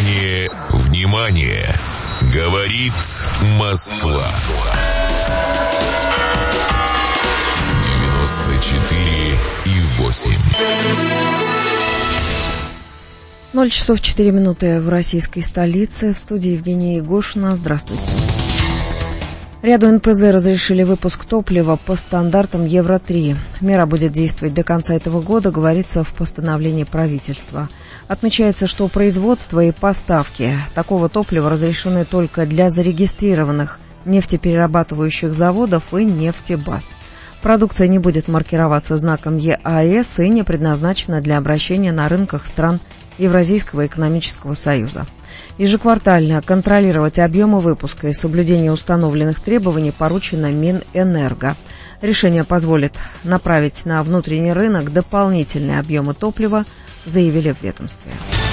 Внимание, внимание! Говорит Москва. 94,8. 0 часов 4 минуты в российской столице. В студии Евгения Егошина. Здравствуйте. Ряду НПЗ разрешили выпуск топлива по стандартам Евро-3. Мера будет действовать до конца этого года, говорится в постановлении правительства. Отмечается, что производство и поставки такого топлива разрешены только для зарегистрированных нефтеперерабатывающих заводов и нефтебаз. Продукция не будет маркироваться знаком ЕАЭС и не предназначена для обращения на рынках стран Евразийского экономического союза. Ежеквартально контролировать объемы выпуска и соблюдение установленных требований поручено Минэнерго. Решение позволит направить на внутренний рынок дополнительные объемы топлива, заявили в ведомстве.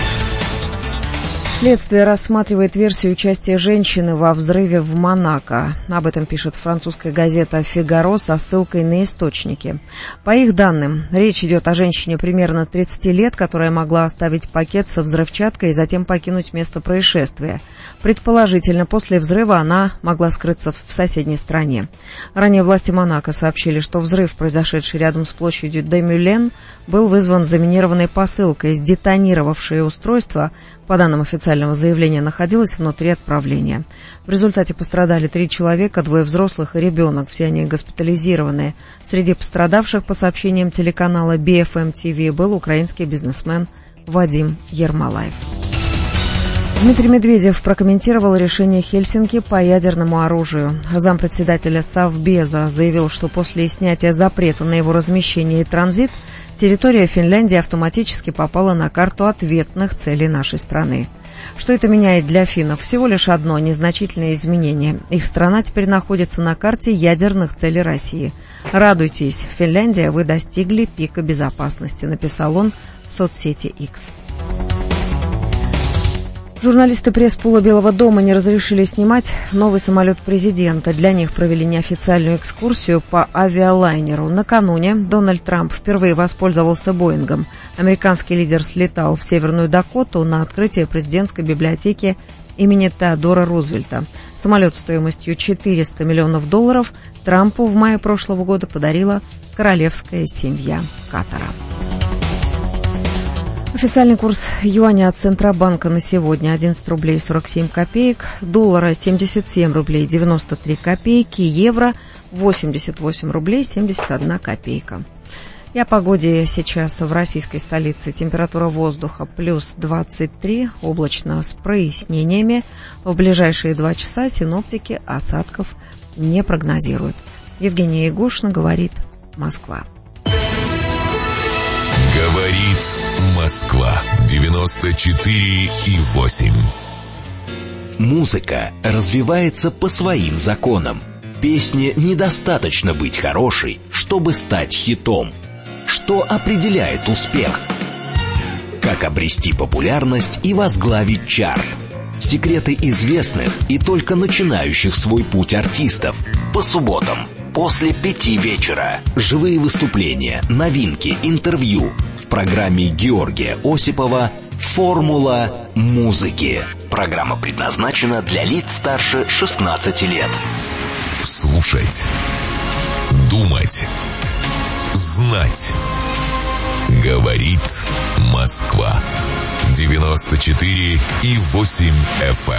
Следствие рассматривает версию участия женщины во взрыве в Монако. Об этом пишет французская газета «Фигаро» со ссылкой на источники. По их данным, речь идет о женщине примерно 30 лет, которая могла оставить пакет со взрывчаткой и затем покинуть место происшествия. Предположительно, после взрыва она могла скрыться в соседней стране. Ранее власти Монако сообщили, что взрыв, произошедший рядом с площадью де Мюлен, был вызван заминированной посылкой. Сдетонировавшее устройство, по данным официального заявления, находилось внутри отправления. В результате пострадали 3 человека, 2 взрослых и ребенок. Все они госпитализированы. Среди пострадавших, по сообщениям телеканала BFM TV, был украинский бизнесмен Вадим Ермолаев. Дмитрий Медведев прокомментировал решение Хельсинки по ядерному оружию. Зампредседателя Совбеза заявил, что после снятия запрета на его размещение и транзит территория Финляндии автоматически попала на карту ответных целей нашей страны. Что это меняет для финнов? Всего лишь одно незначительное изменение. Их страна теперь находится на карте ядерных целей России. Радуйтесь, Финляндия, вы достигли пика безопасности, написал он в соцсети X. Журналисты пресс-пула Белого дома не разрешили снимать новый самолет президента. Для них провели неофициальную экскурсию по авиалайнеру. Накануне Дональд Трамп впервые воспользовался Боингом. Американский лидер слетал в Северную Дакоту на открытие президентской библиотеки имени Теодора Рузвельта. Самолет стоимостью $400 миллионов Трампу в мае прошлого года подарила королевская семья Катара. Официальный курс юаня от Центробанка на сегодня 11 рублей 47 копеек, доллара 77 рублей 93 копейки, евро 88 рублей 71 копейка. И о погоде сейчас в российской столице. Температура воздуха плюс 23, облачно с прояснениями. В ближайшие 2 часа синоптики осадков не прогнозируют. Евгения Егошина, говорит Москва. Говорит Москва. 94,8. Музыка развивается по своим законам. Песне недостаточно быть хорошей, чтобы стать хитом. Что определяет успех? Как обрести популярность и возглавить чарт? Секреты известных и только начинающих свой путь артистов. По субботам после 5 вечера. Живые выступления, новинки, интервью. В программе Георгия Осипова «Формула музыки». Программа предназначена для лиц старше 16 лет. Слушать, думать, знать. Говорит Москва. 94,8 FM.